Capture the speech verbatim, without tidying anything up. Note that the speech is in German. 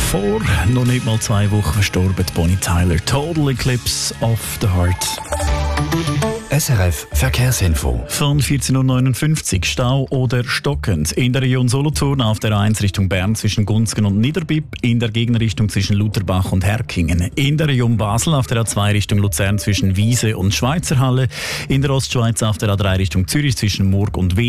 Vor noch nicht mal zwei Wochen verstorben Bonnie Tyler. Total Eclipse of the Heart. S R F Verkehrsinfo. Von vierzehn Uhr neunundfünfzig Stau oder stockend. In der Region Solothurn auf der A eins Richtung Bern zwischen Gunzgen und Niederbipp, in der Gegenrichtung zwischen Lutherbach und Herkingen. In der Region Basel auf der A zwei Richtung Luzern zwischen Wiese und Schweizerhalle. In der Ostschweiz auf der A drei Richtung Zürich zwischen Murg und Wien.